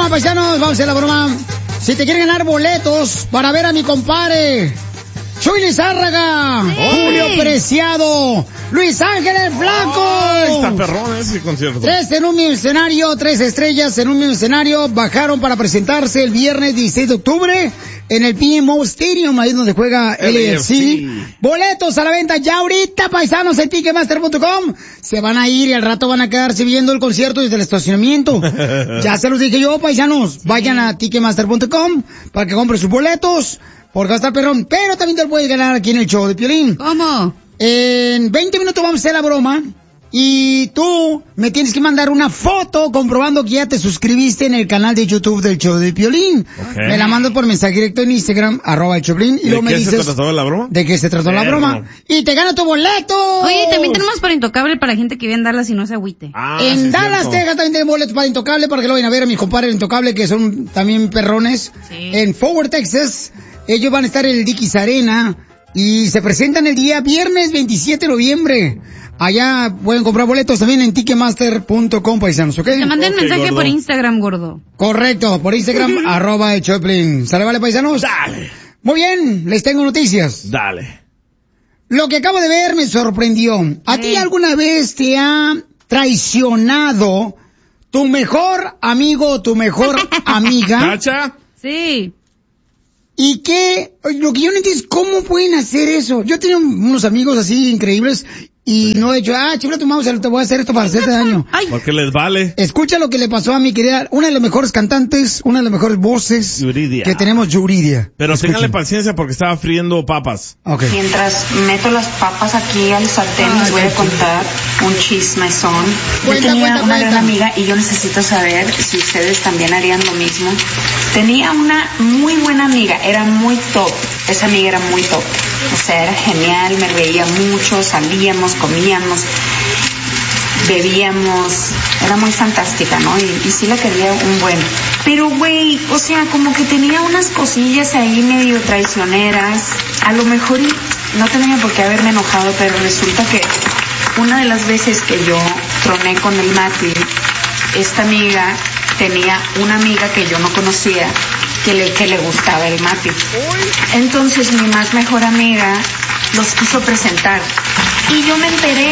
broma, paisanos, vamos a hacer la broma. Si te quieren ganar boletos para ver a mi compadre Chuy Lizárraga, sí. Julio Preciado, Luis Ángel el Flaco. Está perrón ese concierto. 3 en un mismo escenario, 3 estrellas en un mismo escenario. Bajaron para presentarse el viernes 16 de octubre en el PMO Stadium, ahí donde juega el LAFC. Boletos a la venta ya ahorita, paisanos, en Ticketmaster.com. Se van a ir y al rato van a quedarse viendo el concierto desde el estacionamiento. Ya se los dije yo, paisanos. Vayan a Ticketmaster.com para que compren sus boletos. Porque va a estar perrón, pero también te lo puedes ganar aquí en el show de Piolín. ¿Cómo? En 20 minutos vamos a hacer la broma. Y tú me tienes que mandar una foto comprobando que ya te suscribiste en el canal de YouTube del show de Piolín. Okay. Me la mandas por mensaje directo en Instagram, @el_Choplin. Y luego me dices... ¿De qué se trató la broma? ¿De qué se trató la broma? Y te gana tu boleto. Oye, también tenemos para Intocable para gente que vive en Dallas y no se agüite. En sí, Dallas, Texas también tenemos boletos para Intocable para que lo vayan a ver a mis compadres Intocable que son también perrones. Sí. En Forward, Texas, ellos van a estar en el Dickies Arena y se presentan el día viernes 27 de noviembre. Allá pueden comprar boletos también en Ticketmaster.com, paisanos, ¿ok? Te mandé un mensaje gordo. Por Instagram, gordo. Correcto, por Instagram, @el Choplin. ¿Sale, vale, paisanos? Dale. Muy bien, les tengo noticias. Dale. Lo que acabo de ver me sorprendió. ¿A ti alguna vez te ha traicionado tu mejor amigo o tu mejor amiga? ¿Cacha? Sí. ¿Y qué? Lo que yo no entiendo es cómo pueden hacer eso. Yo tenía unos amigos así increíbles y no he dicho, chifla tu mouse, te voy a hacer esto para hacerte daño. Porque les vale. Escucha lo que le pasó a mi querida, una de las mejores cantantes, una de las mejores voces Yuridia. Que tenemos, Yuridia. Pero ténganle paciencia porque estaba friendo papas. Okay. Mientras meto las papas aquí al sartén, les voy a contar un chismezón. Yo tenía una gran amiga y yo necesito saber si ustedes también harían lo mismo. Tenía una muy buena amiga, era muy top. Esa amiga era muy top. O sea, era genial, me reía mucho, salíamos, comíamos, bebíamos, era muy fantástica, ¿no? Y sí la quería un buen. Pero, güey, o sea, como que tenía unas cosillas ahí medio traicioneras. A lo mejor no tenía por qué haberme enojado, pero resulta que una de las veces que yo troné con el Mati, esta amiga tenía una amiga que yo no conocía que le gustaba el Mati. Entonces mi más mejor amiga los quiso presentar y yo me enteré,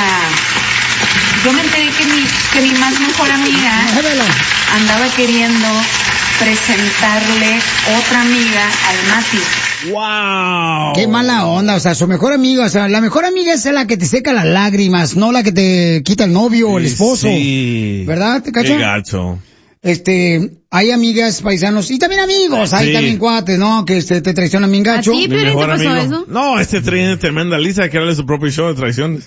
que mi más mejor amiga andaba queriendo presentarle otra amiga al Mati. ¡Wow! ¡Qué mala onda! O sea, su mejor amiga, la mejor amiga es la que te seca las lágrimas, no la que te quita el novio o el esposo. Sí. ¿Verdad? ¿Te cacho? Qué gacho. Hay amigas, paisanos, y también amigos, hay también cuates, ¿no? Que te traicionan bien gacho. ¿A ti, pero te pasó amigo. Eso? No, tiene tremenda lista de crearle su propio show de traiciones.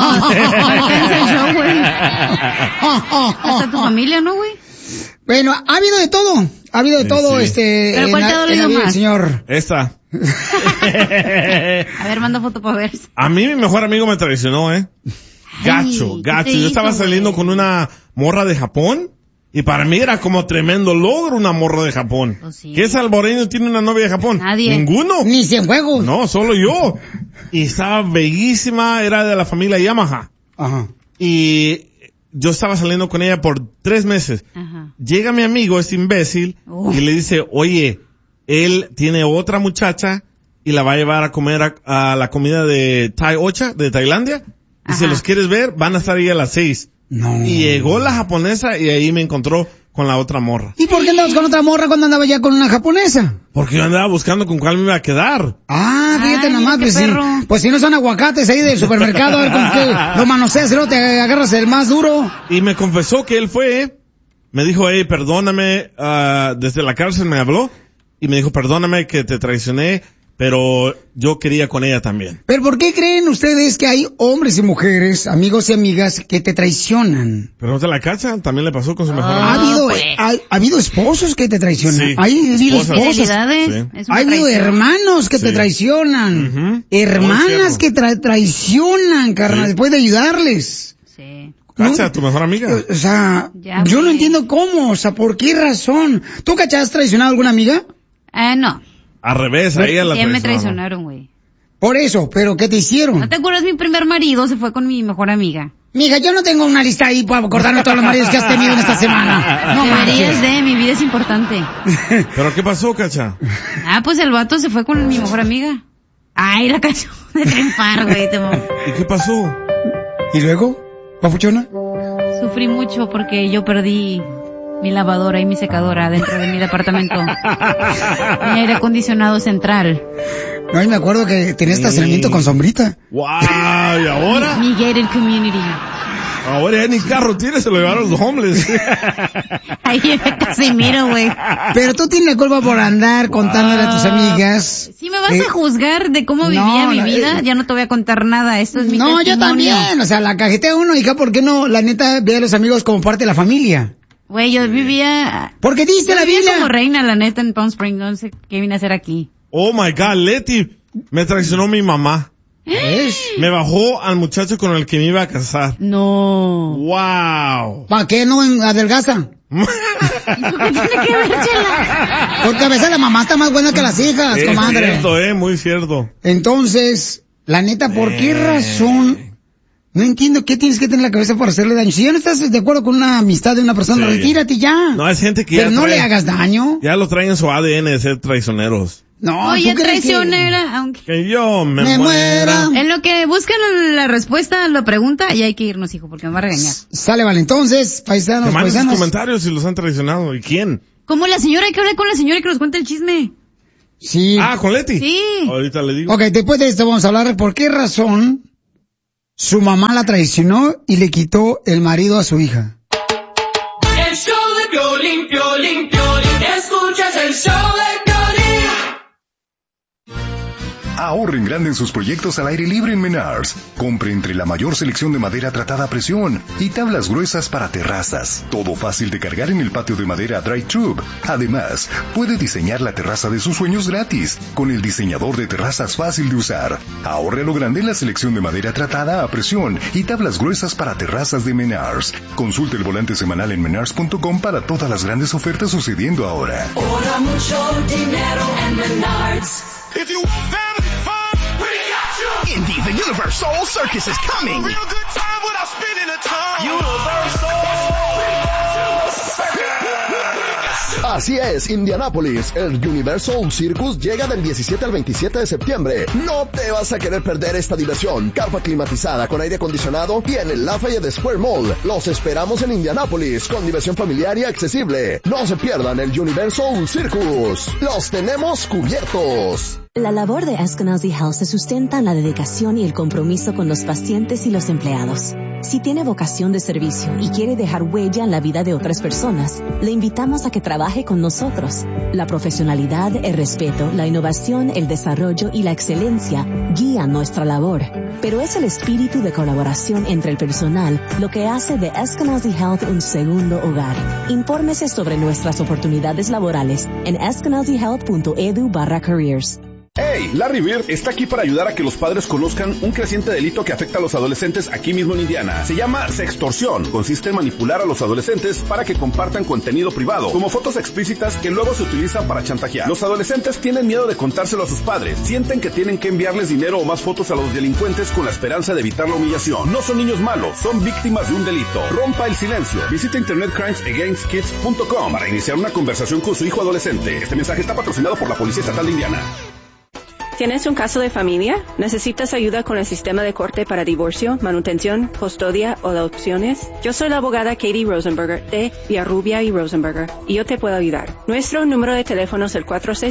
Hasta tu familia, ¿no, güey? Bueno, ha habido de todo. Ha habido de todo, ¿Pero cuál te ha dolido más? Señor. Esta. A ver, manda foto para ver. A mí mi mejor amigo me traicionó, Gacho. Yo estaba saliendo con una morra de Japón. Y para mí era como tremendo logro una morra de Japón. Oh, sí. ¿Qué salvadoreño tiene una novia de Japón? Nadie. Ninguno. Ni Cienfuegos. No, solo yo. Y estaba bellísima, era de la familia Yamaha. Ajá. Y yo estaba saliendo con ella por 3 meses. Ajá. Llega mi amigo, este imbécil, y le dice, oye, él tiene otra muchacha y la va a llevar a comer a la comida de Thai Ocha, de Tailandia. Y si los quieres ver, van a estar ahí a las 6. No. Y llegó la japonesa y ahí me encontró con la otra morra. ¿Y por qué andabas con otra morra cuando andaba ya con una japonesa? Porque yo andaba buscando con cuál me iba a quedar. Fíjate nomás, pues si no son aguacates ahí del supermercado, a ver con qué lo manoseas y luego te agarras el más duro. Y me confesó que él fue, me dijo, perdóname, desde la cárcel me habló y me dijo, perdóname que te traicioné, pero yo quería con ella también. ¿Pero por qué creen ustedes que hay hombres y mujeres, amigos y amigas, que te traicionan? Pero no te la cachan, también le pasó con su mejor amigo. ¿Ha habido esposos que te traicionan? Sí. ¿Ha habido esposos? Sí. ¿Ha habido hermanos que te traicionan? Hermanas que traicionan, carnal, después de ayudarles. Sí. ¿Cacha a tu mejor amiga? O sea, yo no entiendo cómo, o sea, ¿por qué razón? ¿Tú, Cacha, has traicionado a alguna amiga? No. Al revés, a ella la me traicionaron, güey. Por eso, ¿pero qué te hicieron? ¿No te acuerdas? Mi primer marido se fue con mi mejor amiga. Mija, yo no tengo una lista ahí para acordarme todos los maridos que has tenido en esta semana. No deberías mi vida es importante. ¿Pero qué pasó, Cacha? Pues el vato se fue con mi mejor amiga. Ay, la cachó de triunfar, güey. ¿Y qué pasó? ¿Y luego? ¿Papuchona? Sufrí mucho porque yo perdí mi lavadora y mi secadora dentro de mi departamento. Mi aire acondicionado central. No, y me acuerdo que tenía estacionamiento con sombrita. ¡Wow! ¿Y ahora? Mi gated community. Ahora ya ni carro tiene, se lo llevaron los homeless. Ahí me casi miro, güey. Pero tú tienes la culpa por andar contándole a tus amigas. Si me vas a juzgar de cómo vivía mi vida, ya no te voy a contar nada. Esto es mi testimonio. Yo también. O sea, la cajetea uno, hija, ¿por qué no? La neta, ve a los amigos como parte de la familia. Güey, yo vivía... Porque dice la Biblia. como reina, la neta, en Palm Springs. No sé qué vine a hacer aquí. Oh my God, Leti, me traicionó mi mamá. ¿Es? Me bajó al muchacho con el que me iba a casar. No. Wow. ¿Para qué no adelgaza? ¿Qué tiene que ver, Chela? Porque a veces la mamá está más buena que las hijas, comadre. Es cierto, muy cierto. Entonces, la neta, ¿por qué razón? No entiendo qué tienes que tener en la cabeza para hacerle daño. Si ya no estás de acuerdo con una amistad de una persona, retírate ya. No, hay gente que pero ya no le hagas daño. Ya lo traen en su ADN de ser traicioneros. No, oye, traicionera, aunque... Que yo me muera. En lo que buscan la respuesta a la pregunta, ya hay que irnos, hijo, porque me va a regañar. Sale, vale. Entonces, paisanos, que manden sus comentarios si los han traicionado. ¿Y quién? Como la señora, hay que hablar con la señora y que nos cuente el chisme. Sí. ¿Con Leti? Sí. Ahorita le digo. Ok, después de esto vamos a hablar de por qué razón su mamá la traicionó y le quitó el marido a su hija. El show de Piolín, Piolín, Piolín, escuchas el show de Piolín. Ahorren grande en sus proyectos al aire libre en Menards. Compre entre la mayor selección de madera tratada a presión y tablas gruesas para terrazas. Todo fácil de cargar en el patio de madera Dry Tube. Además, puede diseñar la terraza de sus sueños gratis con el diseñador de terrazas fácil de usar. Ahorre a lo grande en la selección de madera tratada a presión y tablas gruesas para terrazas de Menards. Consulte el volante semanal en menards.com para todas las grandes ofertas sucediendo ahora. Ahora mucho dinero en Menards. If you want family fun, we got you. Indeed, the Universal Circus is coming. A real good time without spending a ton. Universal Circus. Así es, Indianápolis, el Universal Circus llega del 17 al 27 de septiembre. No te vas a querer perder esta diversión. Carpa climatizada con aire acondicionado y en el Lafayette Square Mall. Los esperamos en Indianápolis con diversión familiar y accesible. No se pierdan el Universal Circus. Los tenemos cubiertos. La labor de Eskenazi Health se sustenta en la dedicación y el compromiso con los pacientes y los empleados. Si tiene vocación de servicio y quiere dejar huella en la vida de otras personas, le invitamos a que trabaje con nosotros. La profesionalidad, el respeto, la innovación, el desarrollo y la excelencia guían nuestra labor. Pero es el espíritu de colaboración entre el personal lo que hace de Eskenazi Health un segundo hogar. Infórmese sobre nuestras oportunidades laborales en eskenazihealth.edu/careers. Hey, Larry Bird está aquí para ayudar a que los padres conozcan un creciente delito que afecta a los adolescentes aquí mismo en Indiana. Se llama sextorsión. Consiste en manipular a los adolescentes para que compartan contenido privado, como fotos explícitas que luego se utilizan para chantajear. Los adolescentes tienen miedo de contárselo a sus padres. Sienten que tienen que enviarles dinero o más fotos a los delincuentes con la esperanza de evitar la humillación. No son niños malos, son víctimas de un delito. Rompa el silencio. Visita internetcrimesagainstkids.com para iniciar una conversación con su hijo adolescente. Este mensaje está patrocinado por la Policía Estatal de Indiana. ¿Tienes un caso de familia? ¿Necesitas ayuda con el sistema de corte para divorcio, manutención, custodia o adopciones? Yo soy la abogada Katie Rosenberger de Villarrubia y Rosenberger y yo te puedo ayudar. Nuestro número de teléfono es el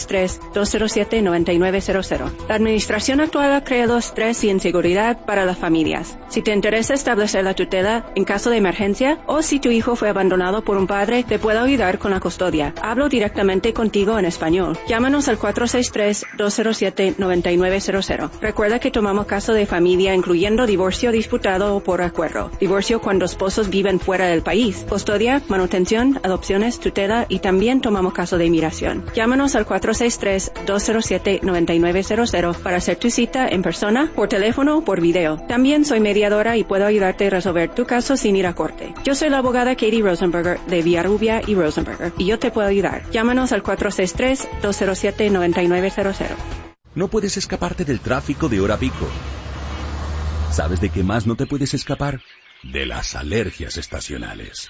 463-207-9900. La administración actual ha creado estrés y inseguridad para las familias. Si te interesa establecer la tutela en caso de emergencia o si tu hijo fue abandonado por un padre, te puedo ayudar con la custodia. Hablo directamente contigo en español. Llámanos al 463-207-9900. Recuerda que tomamos caso de familia incluyendo divorcio disputado o por acuerdo, divorcio cuando esposos viven fuera del país, custodia, manutención, adopciones, tutela y también tomamos caso de inmigración. Llámanos al 463-207-9900 para hacer tu cita en persona, por teléfono o por video. También soy mediadora y puedo ayudarte a resolver tu caso sin ir a corte. Yo soy la abogada Katie Rosenberger de Villarrubia y Rosenberger y yo te puedo ayudar. Llámanos al 463-207-9900. No puedes escaparte del tráfico de hora pico. ¿Sabes de qué más no te puedes escapar? de las alergias estacionales.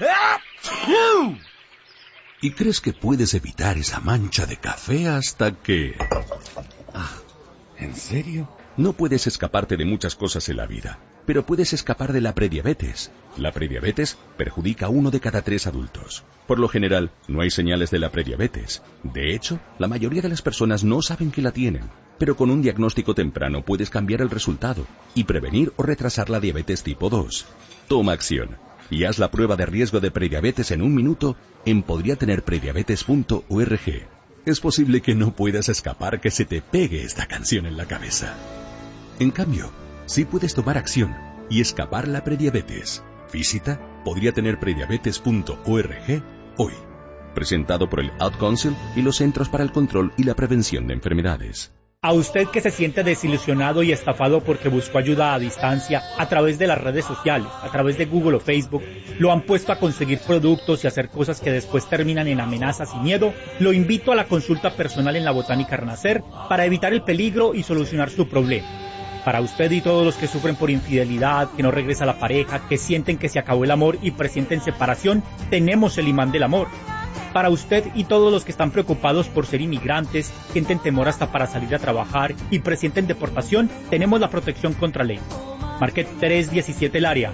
Y crees que puedes evitar esa mancha de café hasta que... ¿En serio? No puedes escaparte de muchas cosas en la vida, pero puedes escapar de la prediabetes. La prediabetes perjudica a 1 de cada 3 adultos. Por lo general, no hay señales de la prediabetes. De hecho, la mayoría de las personas no saben que la tienen. Pero con un diagnóstico temprano puedes cambiar el resultado y prevenir o retrasar la diabetes tipo 2. Toma acción y haz la prueba de riesgo de prediabetes en 1 minuto en podriatenerprediabetes.org. Es posible que no puedas escapar que se te pegue esta canción en la cabeza. En cambio, sí puedes tomar acción y escapar la prediabetes. Visita podriatenerprediabetes.org hoy. Presentado por el Ad Council y los Centros para el Control y la Prevención de Enfermedades. A usted que se siente desilusionado y estafado porque buscó ayuda a distancia a través de las redes sociales, a través de Google o Facebook, lo han puesto a conseguir productos y hacer cosas que después terminan en amenazas y miedo, lo invito a la consulta personal en la Botánica Renacer para evitar el peligro y solucionar su problema. Para usted y todos los que sufren por infidelidad, que no regresa la pareja, que sienten que se acabó el amor y presienten separación, tenemos el imán del amor. Para usted y todos los que están preocupados por ser inmigrantes, sienten temor hasta para salir a trabajar y presienten deportación, tenemos la protección contra ley. Marque 317 el área,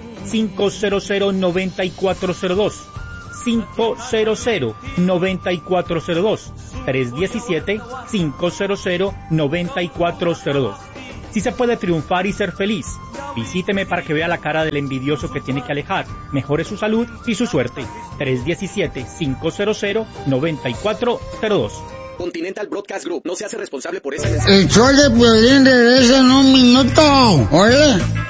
500-9402. 500-9402. 317-500-9402. Sí se puede triunfar y ser feliz. Visíteme para que vea la cara del envidioso que tiene que alejar. Mejore su salud y su suerte. 317-500-9402. Continental Broadcast Group no se hace responsable por ese mensaje. El show de Piolín regresa en 1 minuto. Oye.